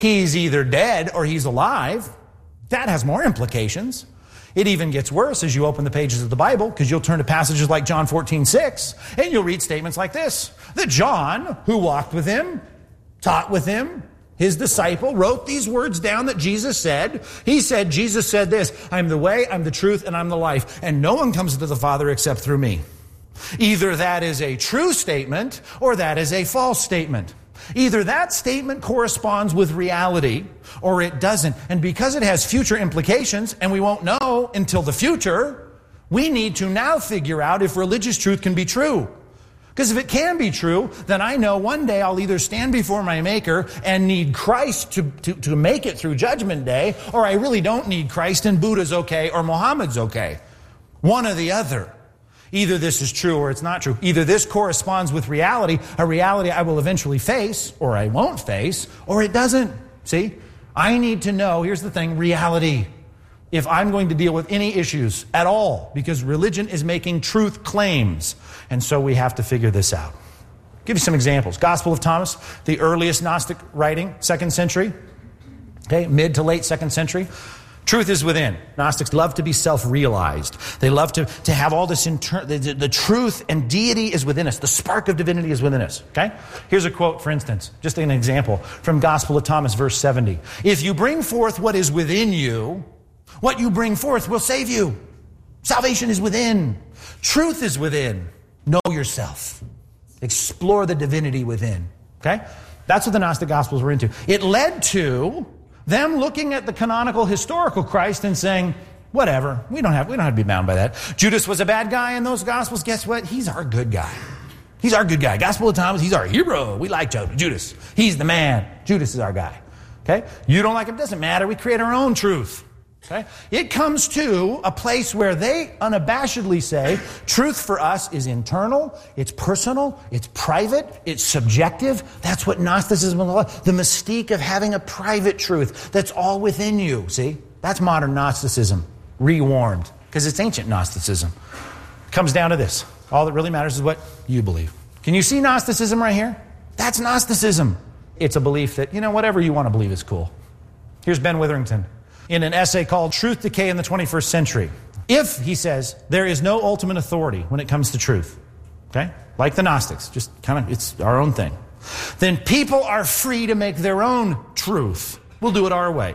He's either dead or he's alive. That has more implications. It even gets worse as you open the pages of the Bible, because you'll turn to passages like John 14:6, and you'll read statements like this: that John, who walked with him, taught with him, his disciple, wrote these words down that Jesus said. He said, Jesus said this: I'm the way, I'm the truth, and I'm the life, and no one comes to the Father except through me. Either that is a true statement or that is a false statement. Either that statement corresponds with reality or it doesn't. And because it has future implications, and we won't know until the future, we need to now figure out if religious truth can be true. Because if it can be true, then I know one day I'll either stand before my Maker and need Christ to make it through Judgment Day, or I really don't need Christ and Buddha's okay or Muhammad's okay. One or the other. Either this is true or it's not true. Either this corresponds with reality, a reality I will eventually face, or I won't face, or it doesn't. See? I need to know, here's the thing, reality. If I'm going to deal with any issues at all, because religion is making truth claims. And so we have to figure this out. I'll give you some examples. Gospel of Thomas, the earliest Gnostic writing, 2nd century. Okay, mid to late 2nd century. Truth is within. Gnostics love to be self-realized. They love to have all this the truth and deity is within us. The spark of divinity is within us. Okay? Here's a quote, for instance, just an example from Gospel of Thomas, verse 70. If you bring forth what is within you, what you bring forth will save you. Salvation is within. Truth is within. Know yourself. Explore the divinity within. Okay? That's what the Gnostic Gospels were into. It led to them looking at the canonical historical Christ and saying, whatever, we don't have to be bound by that. Judas was a bad guy in those Gospels. Guess what? He's our good guy. He's our good guy. Gospel of Thomas, he's our hero. We like Judas. He's the man. Judas is our guy. Okay? You don't like him, doesn't matter. We create our own truth. Okay? It comes to a place where they unabashedly say truth for us is internal, it's personal, it's private, it's subjective. That's what Gnosticism is about. The mystique of having a private truth that's all within you. See? That's modern Gnosticism, rewarmed, because it's ancient Gnosticism. It comes down to this. All that really matters is what you believe. Can you see Gnosticism right here? That's Gnosticism. It's a belief that, whatever you want to believe is cool. Here's Ben Witherington in an essay called Truth Decay in the 21st Century. If, he says, there is no ultimate authority when it comes to truth, okay, like the Gnostics, just it's our own thing, then people are free to make their own truth. We'll do it our way.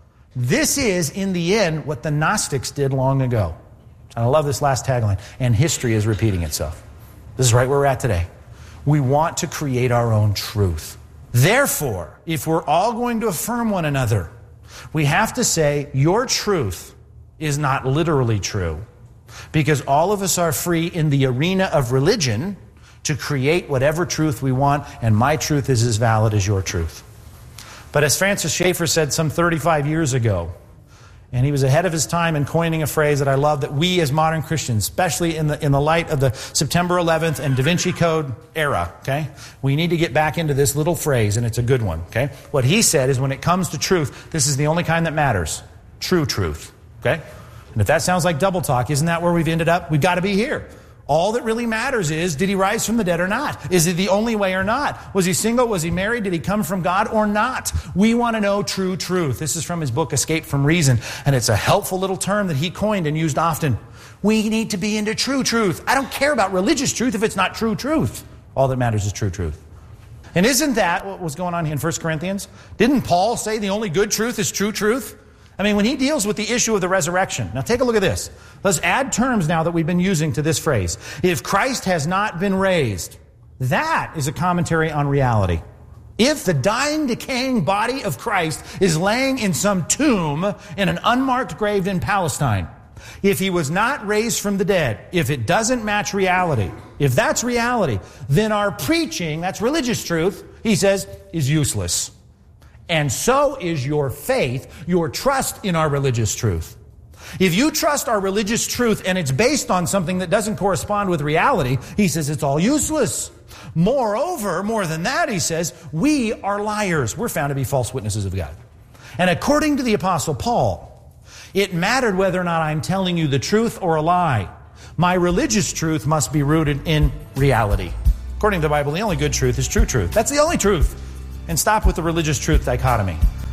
This is, in the end, what the Gnostics did long ago. And I love this last tagline, and history is repeating itself. This is right where we're at today. We want to create our own truth. Therefore, if we're all going to affirm one another, we have to say, your truth is not literally true, because all of us are free in the arena of religion to create whatever truth we want, and my truth is as valid as your truth. But as Francis Schaeffer said some 35 years ago, and he was ahead of his time in coining a phrase that I love, that we as modern Christians, especially in the light of the September 11th and Da Vinci Code era, okay, we need to get back into this little phrase, and it's a good one, okay? What he said is, when it comes to truth, this is the only kind that matters. True truth, okay? And if that sounds like double talk, isn't that where we've ended up? We've got to be here. All that really matters is, did he rise from the dead or not? Is it the only way or not? Was he single? Was he married? Did he come from God or not? We want to know true truth. This is from his book, Escape from Reason. And it's a helpful little term that he coined and used often. We need to be into true truth. I don't care about religious truth if it's not true truth. All that matters is true truth. And isn't that what was going on in 1 Corinthians? Didn't Paul say the only good truth is true truth? I mean, when he deals with the issue of the resurrection. Now take a look at this. Let's add terms now that we've been using to this phrase. If Christ has not been raised, that is a commentary on reality. If the dying, decaying body of Christ is laying in some tomb in an unmarked grave in Palestine, if he was not raised from the dead, if it doesn't match reality, if that's reality, then our preaching, that's religious truth, he says, is useless. And so is your faith, your trust in our religious truth. If you trust our religious truth and it's based on something that doesn't correspond with reality, he says it's all useless. Moreover, more than that, he says, we are liars. We're found to be false witnesses of God. And according to the Apostle Paul, it mattered whether or not I'm telling you the truth or a lie. My religious truth must be rooted in reality. According to the Bible, the only good truth is true truth. That's the only truth. And stop with the religious truth dichotomy.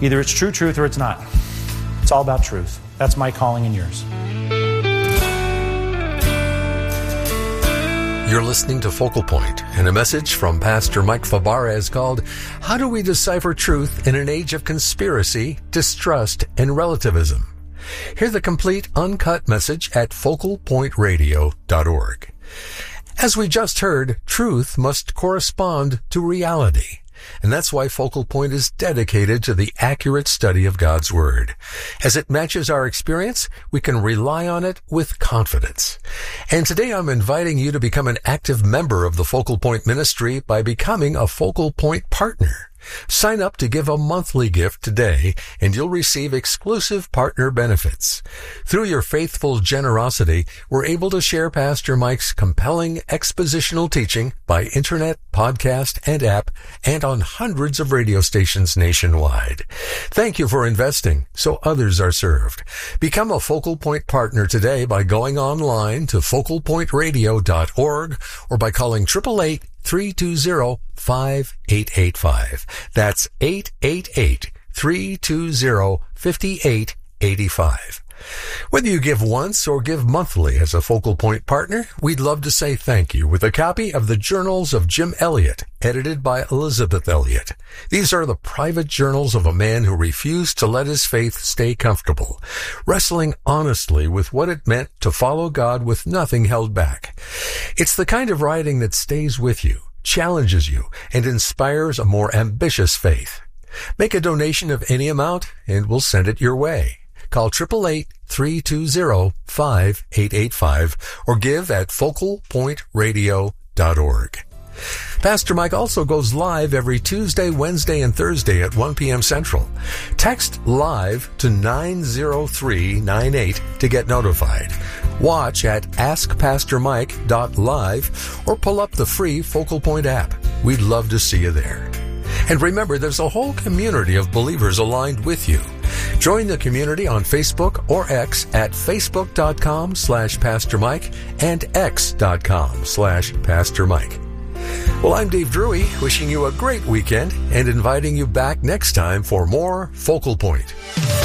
Either it's true truth or it's not. It's all about truth. That's my calling and yours. You're listening to Focal Point, and a message from Pastor Mike Fabarez called, How Do We Decipher Truth in an Age of Conspiracy, Distrust, and Relativism? Hear the complete uncut message at focalpointradio.org. As we just heard, truth must correspond to reality. And that's why Focal Point is dedicated to the accurate study of God's Word. As it matches our experience, we can rely on it with confidence. And today I'm inviting you to become an active member of the Focal Point ministry by becoming a Focal Point partner. Sign up to give a monthly gift today, and you'll receive exclusive partner benefits. Through your faithful generosity, we're able to share Pastor Mike's compelling expositional teaching by internet, podcast, and app, and on hundreds of radio stations nationwide. Thank you for investing so others are served. Become a Focal Point partner today by going online to focalpointradio.org or by calling 888-320-5885. That's 888-320-5885. Whether you give once or give monthly as a Focal Point partner, we'd love to say thank you with a copy of the Journals of Jim Elliot, edited by Elizabeth Elliot. These are the private journals of a man who refused to let his faith stay comfortable, wrestling honestly with what it meant to follow God with nothing held back. It's the kind of writing that stays with you, challenges you, and inspires a more ambitious faith. Make a donation of any amount, and we'll send it your way. Call 888-320-5885 or give at focalpointradio.org. Pastor Mike also goes live every Tuesday, Wednesday, and Thursday at 1 p.m. Central. Text LIVE to 90398 to get notified. Watch at askpastormike.live or pull up the free Focal Point app. We'd love to see you there. And remember, there's a whole community of believers aligned with you. Join the community on Facebook or X at facebook.com/Pastor Mike and x.com/Pastor Mike. Well, I'm Dave Drury, wishing you a great weekend and inviting you back next time for more Focal Point.